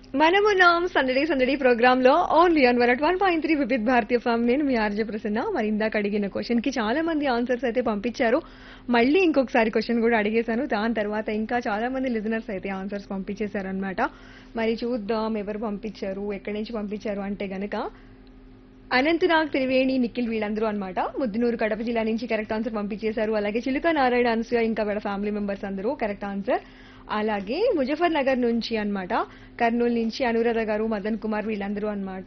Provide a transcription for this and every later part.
మనమున్నాం సందడి సందడి ప్రోగ్రామ్ లో only on 101.3 Vividh Bharatiya form. నేను మీ ఆర్జే ప్రసన్న. మరి ఇందాక అడిగిన క్వశ్చన్ కి చాలా మంది ఆన్సర్స్ అయితే పంపించారు. మళ్ళీ ఇంకొకసారి క్వశ్చన్ కూడా అడిగేశాను. దాని తర్వాత ఇంకా చాలా మంది లిజనర్స్ అయితే ఆన్సర్స్ పంపించేశారు అనమాట. మరి చూద్దాం ఎవరు పంపించారు, ఎక్కడి నుంచి పంపించారు అంటే గనక అనంతనాగ్, త్రివేణి, నిఖిల్ వీళ్ళందరూ అనమాట. ముద్దునూరు కడప జిల్లా నుంచి కరెక్ట్ ఆన్సర్ పంపించేశారు. అలాగే చిలుక నారాయణ, అనసూయ ఇంకా వాళ్ళ ఫ్యామిలీ మెంబర్స్ అందరూ కరెక్ట్ ఆన్సర్. అలాగే ముజఫర్ నగర్ నుంచి అన్నమాట, కర్నూలు నుంచి అనురాధ గారు, మదన్ కుమార్ వీళ్ళందరూ అన్నమాట.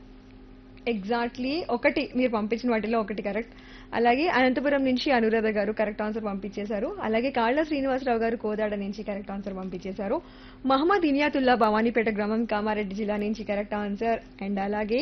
ఎగ్జాక్ట్లీ ఒకటి మీరు పంపించిన వాటిలో ఒకటి కరెక్ట్. అలాగే అనంతపురం నుంచి అనురాధ గారు కరెక్ట్ ఆన్సర్ పంపించేశారు. అలాగే కాళ్ళ శ్రీనివాసరావు గారు కోదాడ నుంచి కరెక్ట్ ఆన్సర్ పంపించేశారు. మహమ్మద్ ఇనియాతుల్లా భవానీపేట గ్రామం, కామారెడ్డి జిల్లా నుంచి కరెక్ట్ ఆన్సర్. అండ్ అలాగే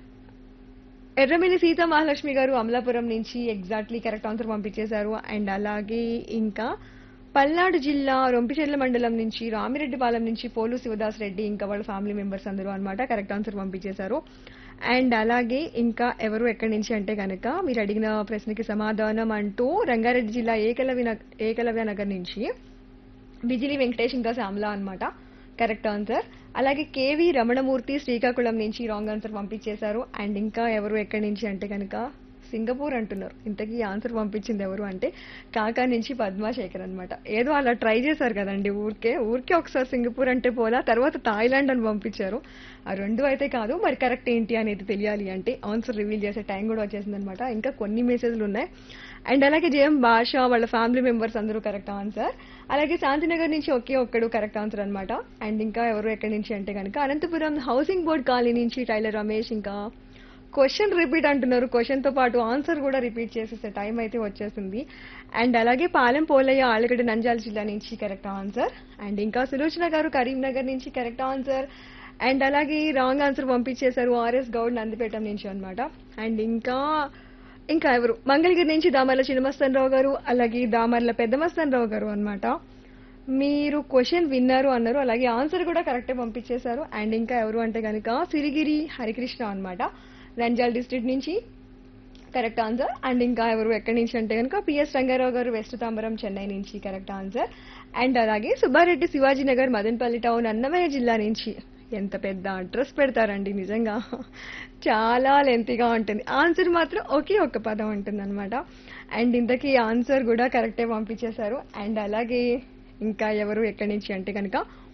ఎర్రమిల్లి సీతా మహాలక్ష్మి గారు అమలాపురం నుంచి ఎగ్జాక్ట్లీ కరెక్ట్ ఆన్సర్ పంపించేశారు. అండ్ అలాగే ఇంకా పల్నాడు జిల్లా రొంపిచెర్ల మండలం నుంచి రామిరెడ్డిపాలెం నుంచి పోలు శివదాస్ రెడ్డి ఇంకా వాళ్ళ ఫ్యామిలీ మెంబర్స్ అందరూ అన్నమాట కరెక్ట్ ఆన్సర్ పంపించేశారు. అండ్ అలాగే ఇంకా ఎవరు ఎక్కడి నుంచి అంటే కనుక మీరు అడిగిన ప్రశ్నకి సమాధానం అంటూ రంగారెడ్డి జిల్లా ఏకలవ్య నగర్ నుంచి బిజిలి వెంకటేష్ ఇంకా శ్యామల అన్నమాట కరెక్ట్ ఆన్సర్. అలాగే కేవి రమణమూర్తి శ్రీకాకుళం నుంచి రాంగ్ ఆన్సర్ పంపించేశారు. అండ్ ఇంకా ఎవరు ఎక్కడి నుంచి అంటే కనుక సింగపూర్ అంటున్నారు. ఇంతకీ ఆన్సర్ పంపించింది ఎవరు అంటే కాకా నుంచి పద్మాశేఖర్ అనమాట. ఏదో అలా ట్రై చేశారు కదండి, ఊరికే ఒకసారి సింగపూర్ అంటే పోలా, తర్వాత థాయిలాండ్ అని పంపించారు. ఆ రెండు అయితే కాదు. మరి కరెక్ట్ ఏంటి అనేది తెలియాలి అంటే ఆన్సర్ రివీల్ చేసే టైం కూడా వచ్చేసింది అనమాట. ఇంకా కొన్ని మెసేజ్లు ఉన్నాయి. అండ్ అలాగే జయం భాష వాళ్ళ ఫ్యామిలీ మెంబర్స్ అందరూ కరెక్ట్ ఆన్సర్. అలాగే శాంతినగర్ నుంచి ఒకే ఒక్కడు కరెక్ట్ ఆన్సర్ అనమాట. అండ్ ఇంకా ఎవరు ఎక్కడి నుంచి అంటే కనుక అనంతపురం హౌసింగ్ బోర్డ్ కాలనీ నుంచి టైలర్ రమేష్ ఇంకా క్వశ్చన్ రిపీట్ అంటున్నారు. క్వశ్చన్ తో పాటు ఆన్సర్ కూడా రిపీట్ చేసేసే టైం అయితే వచ్చేసింది. అండ్ అలాగే పాలెం పోలయ్య ఆలగడ్డ నంద్యాల జిల్లా నుంచి కరెక్ట్ ఆన్సర్. అండ్ ఇంకా సులోచన గారు కరీంనగర్ నుంచి కరెక్ట్ ఆన్సర్. అండ్ అలాగే రాంగ్ ఆన్సర్ పంపించేశారు ఆర్ఎస్ గౌడ్ నందిపేట నుంచి అన్నమాట. అండ్ ఇంకా ఎవరు మంగళగిరి నుంచి దామర్ల చిన్నమస్తన్ రావు గారు, అలాగే దామర్ల పెద్దమస్తన్ రావు గారు అన్నమాట. మీరు క్వశ్చన్ విన్నారు అన్నారు, అలాగే ఆన్సర్ కూడా కరెక్టే పంపించేశారు. అండ్ ఇంకా ఎవరు అంటే కనుక సిరిగిరి హరికృష్ణ అన్నమాట, నంద్యాల డిస్ట్రిక్ట్ నుంచి కరెక్ట్ ఆన్సర్. అండ్ ఇంకా ఎవరు ఎక్కడి నుంచి అంటే కనుక పిఎస్ రంగారావు గారు వెస్ట్ తాంబరం చెన్నై నుంచి కరెక్ట్ ఆన్సర్. అండ్ అలాగే సుబ్బారెడ్డి శివాజీనగర్ మదన్పల్లి టౌన్ అన్నమయ్య జిల్లా నుంచి. ఎంత పెద్ద అడ్రస్ పెడతారండి నిజంగా, చాలా లెంతీగా ఉంటుంది. ఆన్సర్ మాత్రం ఒకే ఒక్క పదం ఉంటుంది అనమాట. అండ్ ఇంతకీ ఆన్సర్ కూడా కరెక్టే పంపించేశారు. అండ్ అలాగే ఇంకా ఎవరు ఎక్కడి నుంచి అంటే కనుక